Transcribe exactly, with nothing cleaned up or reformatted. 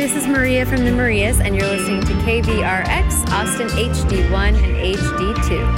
this is Maria from the Marias, and you're listening to K V R X, Austin H D one and H D two.